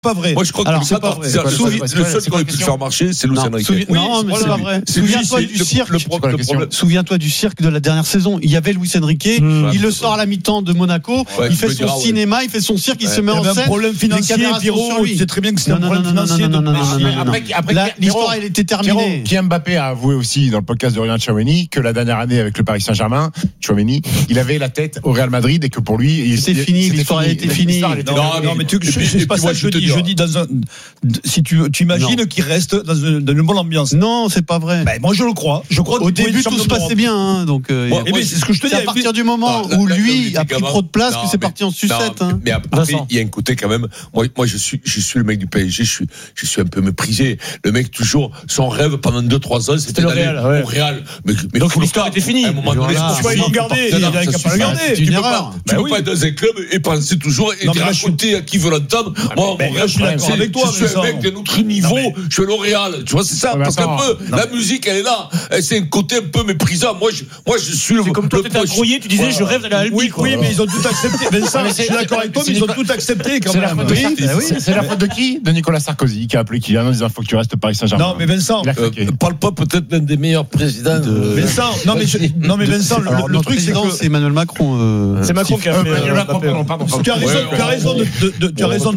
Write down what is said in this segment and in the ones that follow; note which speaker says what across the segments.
Speaker 1: Pas vrai.
Speaker 2: Moi, je crois que
Speaker 1: c'est pas vrai.
Speaker 2: Le seul qui aurait pu le faire marcher, c'est Luis Enrique.
Speaker 3: Non, mais c'est pas vrai. Souviens-toi du cirque. Souviens-toi du cirque de la dernière saison. Il y avait Luis Enrique. Il le sort à la mi-temps de Monaco. Il fait son cinéma, il fait son cirque, il se met en scène.
Speaker 1: Il y avait un problème financier, Pierrot. Tu sais très bien que c'est un problème financier.
Speaker 3: Après, l'histoire, elle était terminée.
Speaker 4: Kylian Mbappé a avoué aussi dans le podcast de Ryan Tchouaméni que la dernière année avec le Paris Saint-Germain, Tchouaméni, il avait la tête au Real Madrid et que pour lui,
Speaker 3: c'est fini. L'histoire, elle était finie.
Speaker 1: Non, mais c'est pas ça que je dis. Je dis si tu imagines qu'il reste dans une bonne ambiance.
Speaker 3: Non, c'est pas vrai.
Speaker 1: Moi, je le crois.
Speaker 3: Au début, tout se passait bien. Donc,
Speaker 1: c'est ce que je te dis.
Speaker 3: C'est à partir du moment où lui a pris trop de place que c'est parti en sucette.
Speaker 2: Mais après, il y a un côté quand même. Moi, je suis le mec du PSG. Je suis un peu méprisé. Le mec, toujours, son rêve pendant 2-3 ans, c'était d'aller au Real. Mais
Speaker 5: donc l'histoire était finie.
Speaker 2: À un moment donné,
Speaker 1: il faut le garder. Il a qu'à pas le garder.
Speaker 2: C'est une erreur. Tu peux pas être dans un club et penser toujours et raconter à qui veut l'entendre. Moi, mon rêve, c'est avec toi. Je suis un mec d'un autre niveau. Je suis à L'Oréal. Tu vois, c'est ça. Parce qu'un peu, la musique, elle est là. C'est un côté un peu méprisant. Moi, je suis le.
Speaker 5: C'est comme toi, tu étais un Grouillet, tu disais, je rêve d'aller à Albi.
Speaker 1: Oui, mais ils ont tout accepté. Vincent, je suis d'accord avec toi, mais ils ont tout accepté quand même.
Speaker 4: C'est la faute de qui ? De Nicolas Sarkozy qui a appelé Kylian en disant il faut que tu restes Paris Saint-Germain.
Speaker 1: Non, mais Vincent,
Speaker 2: parle pas peut-être d'un des meilleurs présidents de.
Speaker 1: Vincent, non mais Vincent, le truc c'est
Speaker 3: Emmanuel Macron.
Speaker 5: C'est Macron qui a fait.
Speaker 1: Tu as raison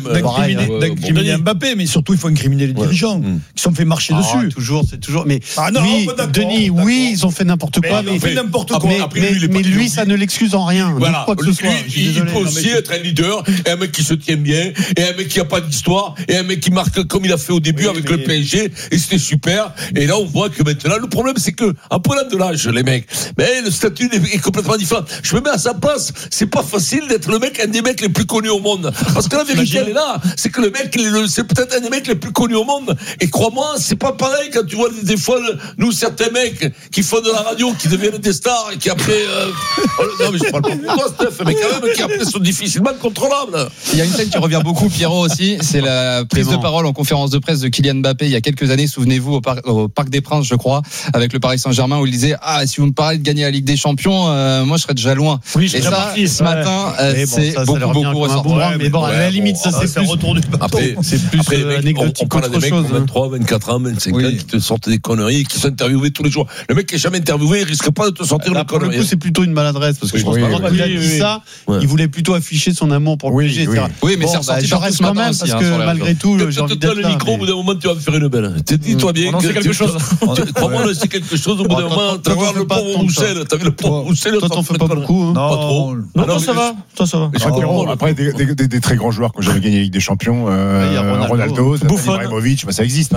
Speaker 1: d'incriminer Mbappé, mais surtout il faut incriminer les dirigeants qui sont fait marcher dessus.
Speaker 3: C'est toujours. Mais oui, Denis, oui, ils ont fait n'importe quoi.
Speaker 1: Ils ont fait n'importe quoi.
Speaker 3: Mais lui, ça ne l'excuse en rien.
Speaker 2: Voilà. Il peut aussi être un leader, et un mec qui se tient bien, et un mec qui a pas d'histoire, et un mec qui marque comme il a fait au début avec le PSG, et c'était super. Et là, on voit que maintenant, le problème, c'est que, en prenant de l'âge, les mecs, mais le statut est complètement différent. Je me mets à sa place. C'est pas facile d'être le mec, un des mecs les plus connus au monde. Parce que la vérité, elle est là. C'est que le mec, c'est peut-être un des mecs les plus connus au monde. Et crois-moi, c'est pas pareil quand tu vois des fois, nous, certains mecs qui font de la radio, qui deviennent des stars, et qui après, non, mais je parle pas pour toi, Steph, mais quand même, qui après sont difficilement contrôlables.
Speaker 6: Il y a une scène qui revient beaucoup, Pierrot aussi. C'est la prise de parole en conférence de presse de Kylian Mbappé il y a quelques années. Souvenez-vous, au Parc des Princes, je crois, avec le Paris Saint-Germain, où il disait, si vous me parlez de gagner la Ligue des Champions, moi, je serais déjà loin.
Speaker 5: Oui,
Speaker 6: et ça, ce matin, c'est beaucoup ressorti.
Speaker 3: Mais bon, à la limite, ça, c'est plus retour du
Speaker 2: après, c'est plus anecdotique. On parle des mecs de 23, 24 ans, 25 ans qui te sortent des conneries, qui sont interviewés tous les jours. Le mec qui est jamais interviewé, il risque pas de te sortir une connerie.
Speaker 3: Pour le coup, c'est plutôt une maladresse, parce que je pense pas qu'il a dit ça, il voulait plutôt afficher son amour pour le PSG.
Speaker 6: Oui, mais c'est ressorti
Speaker 3: je reste quand même, parce que malgré tout, j'ai envie d'être là.
Speaker 2: Le micro, au bout d'un moment, tu vas me faire une belle. Dis-toi bien que
Speaker 5: c'est quelque chose.
Speaker 2: Crois-moi, c'est quelque chose. Au bout d'un moment, tu vas voir le pauvre Roussel. T'as vu le pauvre Roussel?
Speaker 3: Toi, t'en fais pas beaucoup.
Speaker 2: Pas trop.
Speaker 5: Non, ça va.
Speaker 4: Après, des très grands joueurs qui ont jamais gagné la Ligue des Champions, Ronaldo, Ibrahimovic, ça existe.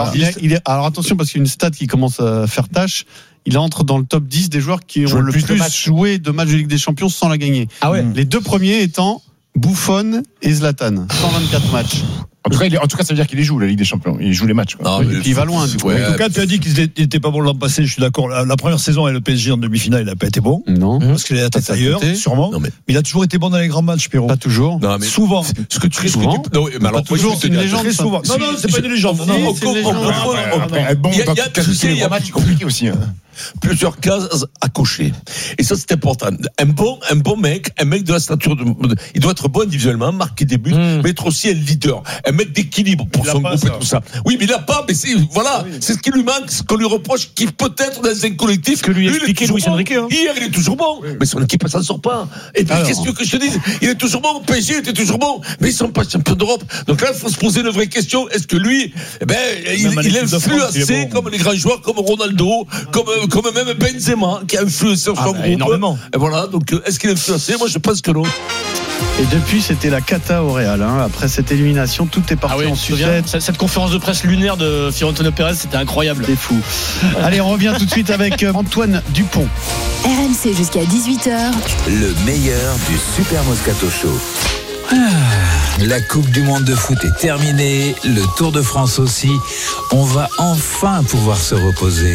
Speaker 3: Alors attention, parce qu'il y a une stat qui commence à faire tâche. Il entre dans le top 10 des joueurs qui ont le plus joué de matchs de Ligue des Champions sans la gagner.
Speaker 5: Ah ouais.
Speaker 3: Les deux premiers étant Buffon et Zlatan. 124 matchs.
Speaker 4: En tout cas, ça veut dire qu'il les joue, la Ligue des Champions. Il joue les matchs.
Speaker 2: Non,
Speaker 3: et puis il va loin, du coup.
Speaker 1: En tout cas, tu as dit qu'il n'était pas bon l'an passé, je suis d'accord. La première saison avec le PSG en demi-finale, il n'a pas été bon.
Speaker 3: Non.
Speaker 1: Parce qu'il a la tête ailleurs, sûrement. Mais il a toujours été bon dans les grands matchs, Pierrot.
Speaker 3: Pas toujours.
Speaker 1: Non, mais souvent.
Speaker 2: Ce que tu risques.
Speaker 3: Non,
Speaker 2: alors,
Speaker 3: toujours, c'est une légende.
Speaker 1: Très souvent. Non, c'est pas une légende.
Speaker 4: Être bon dans tous les matchs, c'est compliqué aussi.
Speaker 2: Plusieurs cases à cocher. Et ça, c'est important. Un bon mec, un mec de la stature il doit être bon individuellement, marquer des buts, mais être aussi un leader, un mec d'équilibre pour son groupe et tout ça. Oui, mais il l'a pas, mais c'est ce qui lui manque, ce qu'on lui reproche, qui peut-être dans un collectif.
Speaker 5: Que lui expliquait Luis Enrique.
Speaker 2: Hier, il est toujours bon, mais son équipe, elle s'en sort pas. Et puis, qu'est-ce que je te dis? Il est toujours bon, PSG était toujours bon, mais ils sont pas champions d'Europe. Donc là, il faut se poser une vraie question. Est-ce que lui, il influe assez comme les grands joueurs, comme Ronaldo, comme même Benzema, qui a influencé sur son groupe.
Speaker 5: Énormément.
Speaker 2: Et voilà, donc est-ce qu'il a influencé? Moi, je pense que non.
Speaker 3: Et depuis, c'était la cata au Real. Après cette élimination, tout est parti en sucette.
Speaker 5: Cette conférence de presse lunaire de Florentino Pérez, c'était incroyable.
Speaker 3: C'est fou. Allez, on revient tout de suite avec Antoine Dupont.
Speaker 7: RMC jusqu'à 18h.
Speaker 8: Le meilleur du Super Moscato Show. La Coupe du Monde de foot est terminée, le Tour de France aussi. On va enfin pouvoir se reposer.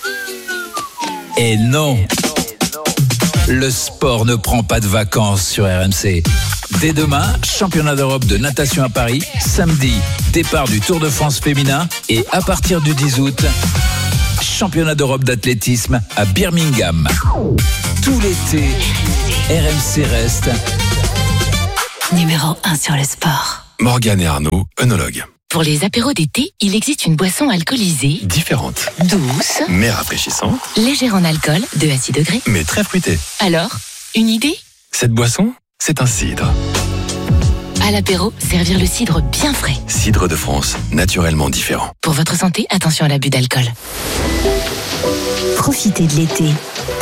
Speaker 8: Et non, le sport ne prend pas de vacances sur RMC. Dès demain, championnat d'Europe de natation à Paris. Samedi, départ du Tour de France féminin. Et à partir du 10 août, championnat d'Europe d'athlétisme à Birmingham. Tout l'été, RMC reste
Speaker 7: numéro 1 sur le sport.
Speaker 9: Morgane et Arnaud, œnologues.
Speaker 7: Pour les apéros d'été, il existe une boisson alcoolisée.
Speaker 9: Différente.
Speaker 7: Douce.
Speaker 9: Mais rafraîchissante.
Speaker 7: Légère en alcool, de à 6 degrés.
Speaker 9: Mais très fruitée.
Speaker 7: Alors, une idée ?
Speaker 9: Cette boisson, c'est un cidre.
Speaker 7: À l'apéro, servir le cidre bien frais.
Speaker 9: Cidre de France, naturellement différent.
Speaker 7: Pour votre santé, attention à l'abus d'alcool.
Speaker 10: Profitez de l'été